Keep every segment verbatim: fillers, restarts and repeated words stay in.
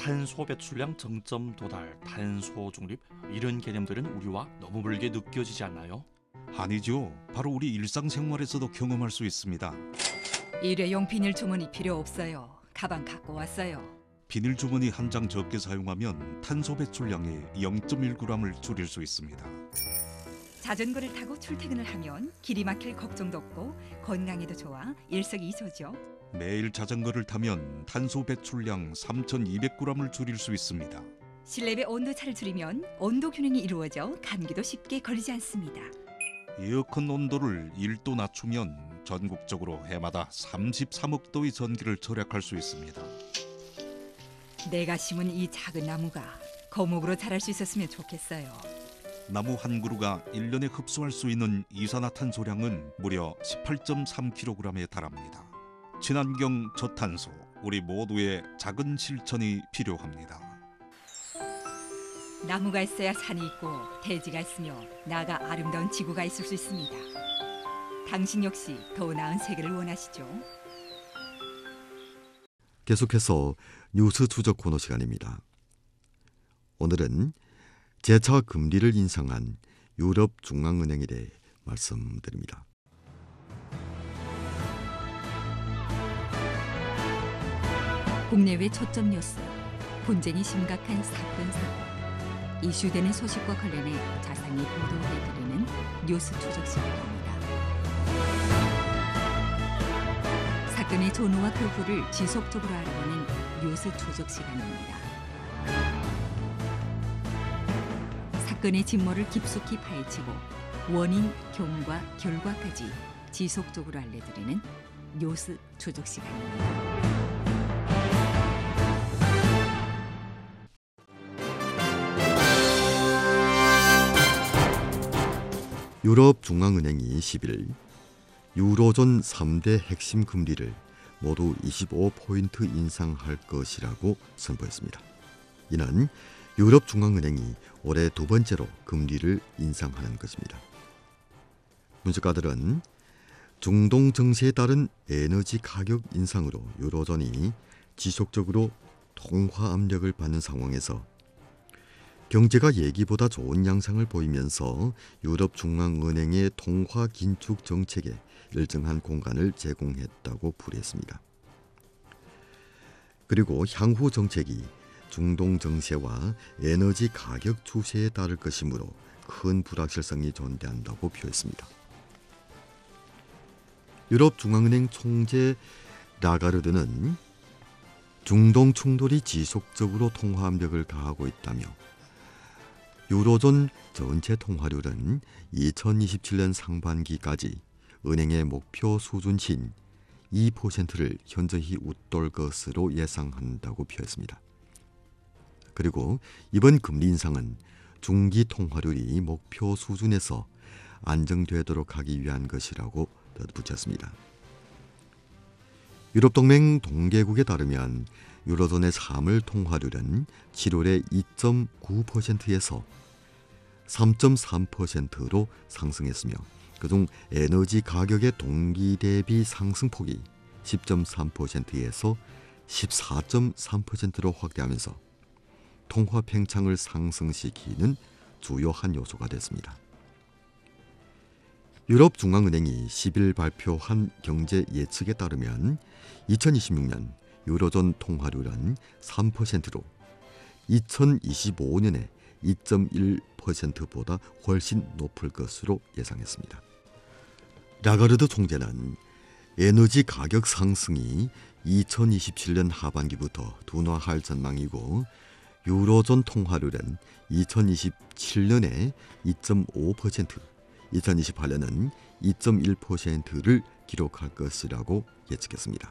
탄소 배출량 정점 도달, 탄소 중립 이런 개념들은 우리와 너무 멀게 느껴지지 않나요? 아니죠. 바로 우리 일상생활에서도 경험할 수 있습니다. 일회용 비닐 주머니 필요 없어요. 가방 갖고 왔어요. 비닐 주머니 한 장 적게 사용하면 탄소 배출량의 영 점 일 그램을 줄일 수 있습니다. 자전거를 타고 출퇴근을 하면 길이 막힐 걱정도 없고 건강에도 좋아 일석이조죠. 매일 자전거를 타면 탄소 배출량 삼천이백 그램을 줄일 수 있습니다. 실내외 온도차를 줄이면 온도 균형이 이루어져 감기도 쉽게 걸리지 않습니다. 에어컨 온도를 일 도 낮추면 전국적으로 해마다 삼십삼억 도의 전기를 절약할 수 있습니다. 내가 심은 이 작은 나무가 거목으로 자랄 수 있었으면 좋겠어요. 나무 한 그루가 일 년에 흡수할 수 있는 이산화탄소량은 무려 십팔 점 삼 킬로그램에 달합니다. 친환경 저탄소, 우리 모두의 작은 실천이 필요합니다. 나무가 있어야 산이 있고 대지가 있으며 나아가 아름다운 지구가 있을 수 있습니다. 당신 역시 더 나은 세계를 원하시죠? 계속해서 뉴스 추적 코너 시간입니다. 오늘은 재차 금리를 인상한 유럽 중앙은행에 대해 말씀드립니다. 국내외 초점 뉴스, 분쟁이 심각한 사건 사고, 이슈되는 소식과 관련해 자세히 보도해드리는 뉴스 추적 시간입니다. 사건의 전후와 그 후를 지속적으로 알아보는 뉴스 추적 시간입니다. 사건의 진모를 깊숙이 파헤치고 원인, 경과, 결과까지 지속적으로 알려드리는 뉴스 추적 시간입니다. 유럽 중앙은행이 십일 유로존 삼 대 핵심 금리를 모두 이십오 포인트 인상할 것이라고 선포했습니다. 이는 유럽 중앙은행이 올해 두 번째로 금리를 인상하는 것입니다. 분석가들은 중동 정세에 따른 에너지 가격 인상으로 유로존이 지속적으로 통화 압력을 받는 상황에서 경제가 예기보다 좋은 양상을 보이면서 유럽 중앙은행의 통화 긴축 정책에 일정한 공간을 제공했다고 풀이했습니다. 그리고 향후 정책이 중동 정세와 에너지 가격 추세에 따를 것이므로 큰 불확실성이 존재한다고 표했습니다. 유럽 중앙은행 총재 라가르드는 중동 충돌이 지속적으로 통화 압력을 가하고 있다며 유로존 전체 통화율은 이천이십칠 년 상반기까지 은행의 목표 수준인 이 퍼센트를 현저히 웃돌 것으로 예상한다고 표했습니다. 그리고 이번 금리 인상은 중기 통화율이 목표 수준에서 안정되도록 하기 위한 것이라고 덧붙였습니다. 유럽동맹 동계국에 따르면 유로존의 삼월 통화율은 칠월에 이 점 구 퍼센트에서 삼 점 삼 퍼센트로 상승했으며 그중 에너지 가격의 동기 대비 상승폭이 십 점 삼 퍼센트에서 십사 점 삼 퍼센트로 확대하면서 통화 팽창을 상승시키는 주요한 요소가 됐습니다. 유럽 중앙은행이 십일 발표한 경제 예측에 따르면 이천이십육 년 유로존 통화율은 삼 퍼센트로 이천이십오 년에 이 점 일 퍼센트보다 훨씬 높을 것으로 예상했습니다. 라가르드 총재는 에너지 가격 상승이 이천이십칠 년 하반기부터 둔화할 전망이고 유로존 통화율은 이천이십칠 년에 이 점 오 퍼센트, 이천이십팔 년은 이 점 일 퍼센트를 기록할 것이라고 예측했습니다.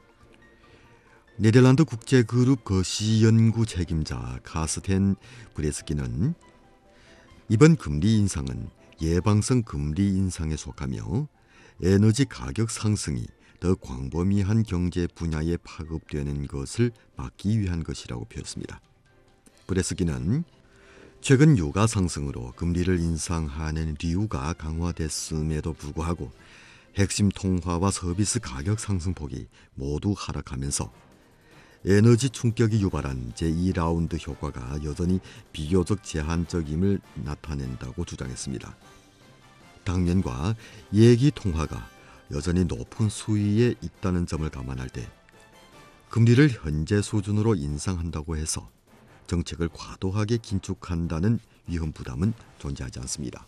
네덜란드 국제그룹 거시연구 책임자 카스텐 브레스키는 이번 금리 인상은 예방성 금리 인상에 속하며 에너지 가격 상승이 더 광범위한 경제 분야에 파급되는 것을 막기 위한 것이라고 표했습니다. 브레스키는 최근 유가 상승으로 금리를 인상하는 이유가 강화됐음에도 불구하고 핵심 통화와 서비스 가격 상승폭이 모두 하락하면서 에너지 충격이 유발한 제이 라운드 효과가 여전히 비교적 제한적임을 나타낸다고 주장했습니다. 당면과 예기 통화가 여전히 높은 수위에 있다는 점을 감안할 때 금리를 현재 수준으로 인상한다고 해서 정책을 과도하게 긴축한다는 위험 부담은 존재하지 않습니다.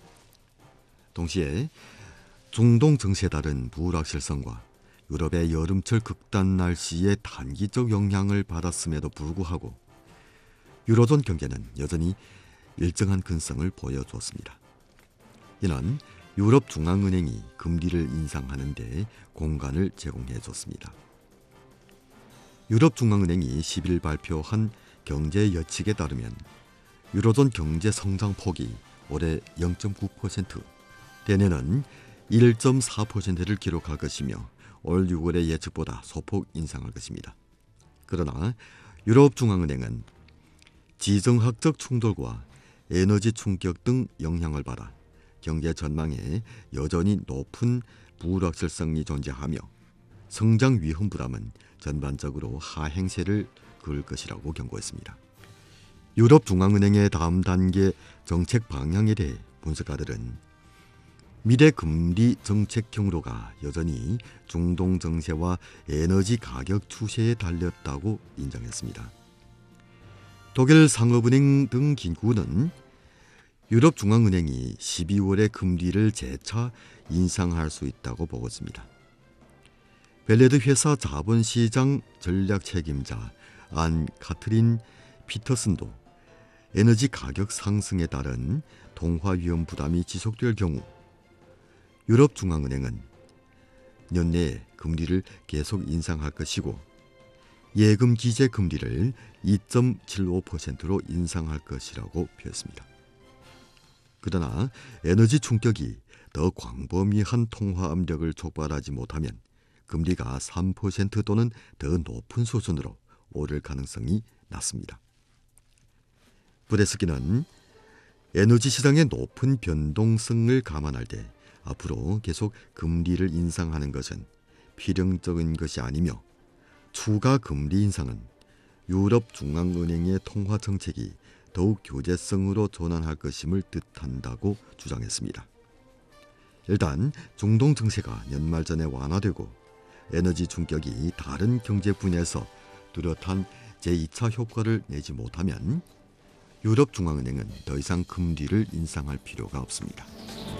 동시에 중동 정세에 따른 불확실성과 유럽의 여름철 극단 날씨의 단기적 영향을 받았음에도 불구하고 유로존 경제는 여전히 일정한 근성을 보여주었습니다. 이는 유럽 중앙은행이 금리를 인상하는 데 공간을 제공해 줬습니다. 유럽 중앙은행이 십 일 발표한 경제 예측에 따르면 유로존 경제 성장폭이 올해 영 점 구 퍼센트, 내년은 일 점 사 퍼센트를 기록할 것이며 올 유월의 예측보다 소폭 인상할 것입니다. 그러나 유럽 중앙은행은 지정학적 충돌과 에너지 충격 등 영향을 받아 경제 전망에 여전히 높은 불확실성이 존재하며 성장 위험 부담은 전반적으로 하행세를 그을 것이라고 경고했습니다. 유럽 중앙은행의 다음 단계 정책 방향에 대해 분석가들은 미래 금리 정책 경로가 여전히 중동 정세와 에너지 가격 추세에 달렸다고 인정했습니다. 독일 상업은행 등 기구는 유럽 중앙은행이 십이월에 금리를 재차 인상할 수 있다고 보고 있습니다. 벨레드 회사 자본시장 전략 책임자 안 카트린 피터슨도 에너지 가격 상승에 따른 통화 위험 부담이 지속될 경우 유럽 중앙은행은 연내에 금리를 계속 인상할 것이고 예금 기재 금리를 이 점 칠오 퍼센트로 인상할 것이라고 표했습니다. 그러나 에너지 충격이 더 광범위한 통화 압력을 촉발하지 못하면 금리가 삼 퍼센트 또는 더 높은 수준으로 오를 가능성이 낮습니다. 브레스기는 에너지 시장의 높은 변동성을 감안할 때 앞으로 계속 금리를 인상하는 것은 필연적인 것이 아니며 추가 금리 인상은 유럽 중앙은행의 통화 정책이 더욱 교재성으로 전환할 것임을 뜻한다고 주장했습니다. 일단 중동 정세가 연말 전에 완화되고 에너지 충격이 다른 경제 분야에서 뚜렷한 제이 차 효과를 내지 못하면 유럽 중앙은행은 더 이상 금리를 인상할 필요가 없습니다.